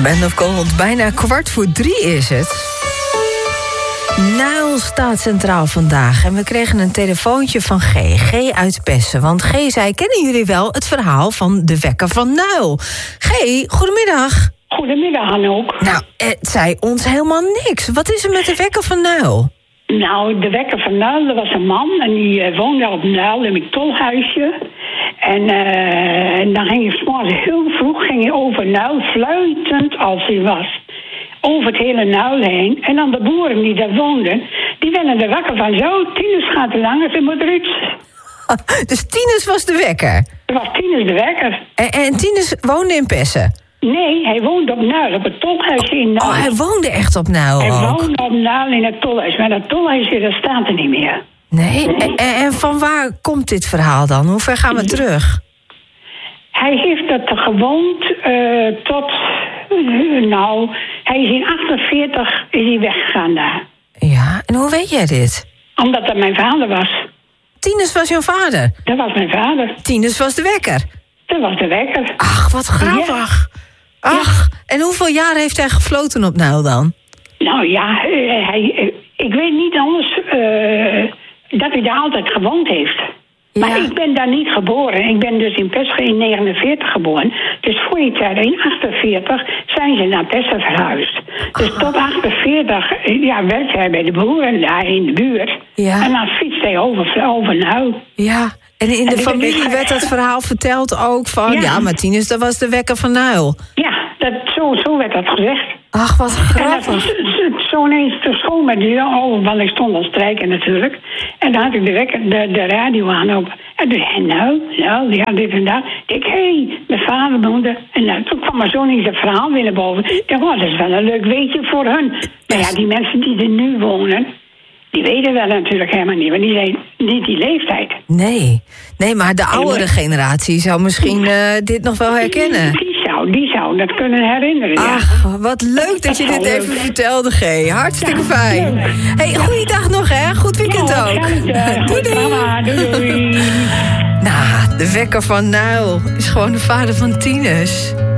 Band of Gold, bijna 2:15 is het. Nuil staat centraal vandaag en we kregen een telefoontje van G. G uit Pessen. Want G zei, kennen jullie wel het verhaal van de wekker van Nuil? G, goedemiddag. Goedemiddag, Anouk. Nou, het zei ons helemaal niks. Wat is er met de wekker van Nuil? Nou, de wekker van Nuil, dat was een man en die woonde op Nuil in een tolhuisje. En dan ging hij 's morgens heel vroeg over Nuil, fluitend als hij was. Over het hele Nuil heen. En dan de boeren die daar woonden, die werden er wakker van. Zo, Tinus gaat er langs, ze moet er iets. Dus Tinus was de wekker? Dat was Tinus de wekker. En Tinus woonde in Pessen? Nee, hij woonde op Nuil, op het tolhuisje in Nuil. Oh, hij woonde echt op Nuil Hij ook? woonde op Nuil in het tolhuis, maar dat tolhuisje, dat staat er niet meer. Nee? En van waar komt dit verhaal dan? Hoe ver gaan we terug? Hij heeft dat gewoond tot... hij is in 48 is hij weggegaan daar. Ja, en hoe weet jij dit? Omdat dat mijn vader was. Tinus was jouw vader? Dat was mijn vader. Tinus was de wekker? Dat was de wekker. Ach, wat grappig. Ja. Ach, en hoeveel jaar heeft hij gefloten op Nuil dan? Nou ja, ik weet niet anders dat hij daar altijd gewoond heeft. Ja. Maar ik ben daar niet geboren. Ik ben dus in Pessen in 49 geboren. Dus voor die tijd, in 48, zijn ze naar Pessen verhuisd. Dus tot 48 werkte hij bij de boeren daar in de buurt. Ja. En dan fietste hij over Nuil. Ja, en in de familie werd dat verhaal verteld ook van... Ja, Martinus, dat was de wekker van Nuil. Ja, zo werd dat gezegd. Ach, wat grappig. Zo ineens te schoon met die want ik stond al strijken natuurlijk. En dan had ik de radio aan ook. En toen zei nou, dit en dat. Ik dacht, mijn vader woonde. En toen kwam er zo ineens het verhaal weer naar boven. Ik dacht, dat is wel een leuk weetje voor hun. Maar ja, die mensen die er nu wonen... Die weten dat natuurlijk helemaal niet, want die zijn niet die leeftijd. Nee, maar de oudere generatie zou misschien dit nog wel herkennen. Die zou dat kunnen herinneren, Ach, wat leuk dat je dit even vertelde, G. Hartstikke fijn. Hey, goeiedag nog, hè. Goed weekend ook. Doei. Nou, de wekker van Nuil is gewoon de vader van Tinus.